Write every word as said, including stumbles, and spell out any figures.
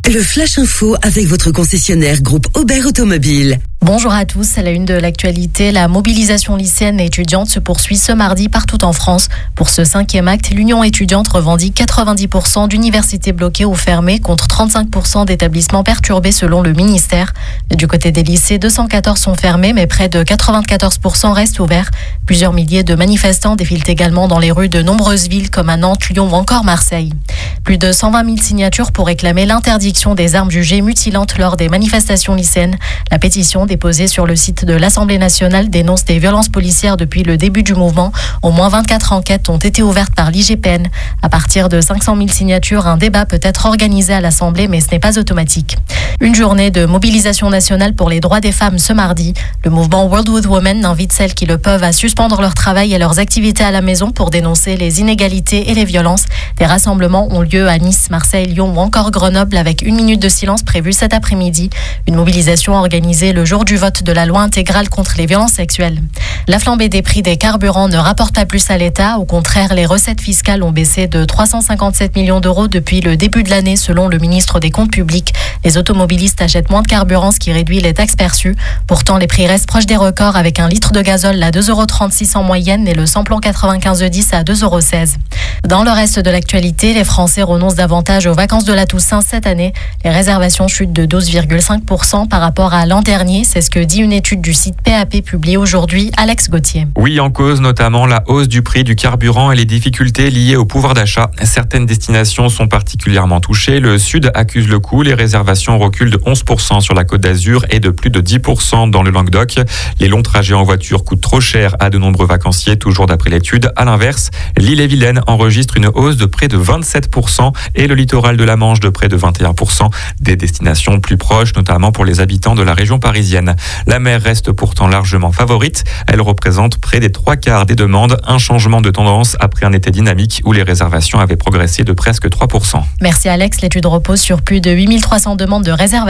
Le Flash Info avec votre concessionnaire groupe Aubert Automobile. Bonjour à tous, à la une de l'actualité, la mobilisation lycéenne et étudiante se poursuit ce mardi partout en France. Pour ce cinquième acte, l'Union étudiante revendique quatre-vingt-dix pour cent d'universités bloquées ou fermées contre trente-cinq pour cent d'établissements perturbés selon le ministère. Du côté des lycées, deux cent quatorze sont fermés, mais près de quatre-vingt-quatorze pour cent restent ouverts. Plusieurs milliers de manifestants défilent également dans les rues de nombreuses villes comme à Nantes, Lyon ou encore Marseille. Plus de cent vingt mille signatures pour réclamer l'interdiction des armes jugées mutilantes lors des manifestations lycéennes. La pétition déposée sur le site de l'Assemblée nationale dénonce des violences policières depuis le début du mouvement. Au moins vingt-quatre enquêtes ont été ouvertes par l'I G P N. À partir de cinq cent mille signatures, un débat peut être organisé à l'Assemblée, mais ce n'est pas automatique. Une journée de mobilisation nationale pour les droits des femmes ce mardi. Le mouvement World with Women invite celles qui le peuvent à suspendre leur travail et leurs activités à la maison pour dénoncer les inégalités et les violences. Des rassemblements ont lieu à Nice, Marseille, Lyon ou encore Grenoble avec une minute de silence prévue cet après-midi. Une mobilisation organisée le jour du vote de la loi intégrale contre les violences sexuelles. La flambée des prix des carburants ne rapporte pas plus à l'État. Au contraire, les recettes fiscales ont baissé de trois cent cinquante-sept millions d'euros depuis le début de l'année selon le ministre des Comptes publics. Les automobilistes achètent moins de carburant, ce qui réduit les taxes perçues. Pourtant, les prix restent proches des records avec un litre de gazole à deux euros trente-six en moyenne et le samplon quatre-vingt-quinze E dix à deux euros seize. Dans le reste de l'actualité, les Français renoncent davantage aux vacances de la Toussaint cette année. Les réservations chutent de douze virgule cinq pour cent par rapport à l'an dernier. C'est ce que dit une étude du site P A P publiée aujourd'hui. Alex Gauthier. Oui, en cause notamment la hausse du prix du carburant et les difficultés liées au pouvoir d'achat. Certaines destinations sont particulièrement touchées. Le Sud accuse le coup. Les réservations reculent de onze pour cent sur la Côte d'Azur et de plus de dix pour cent dans le Languedoc. Les longs trajets en voiture coûtent trop cher à de nombreux vacanciers, toujours d'après l'étude. À l'inverse, l'Ille-et-Vilaine enregistre une hausse de près de vingt-sept pour cent et le littoral de la Manche de près de vingt et un pour cent. Des destinations plus proches, notamment pour les habitants de la région parisienne. La mer reste pourtant largement favorite. Elle représente près des trois quarts des demandes. Un changement de tendance après un été dynamique où les réservations avaient progressé de presque trois pour cent. Merci Alex. L'étude repose sur plus de huit mille trois cents demandes de réservation.